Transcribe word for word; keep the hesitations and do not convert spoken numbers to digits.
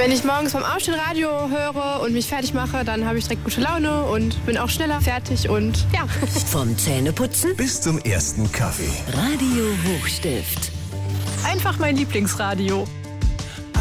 Wenn ich morgens beim Aufstehen Radio höre und mich fertig mache, dann habe ich direkt gute Laune und bin auch schneller fertig und ja. Vom Zähneputzen bis zum ersten Kaffee. Radio Hochstift. Einfach mein Lieblingsradio.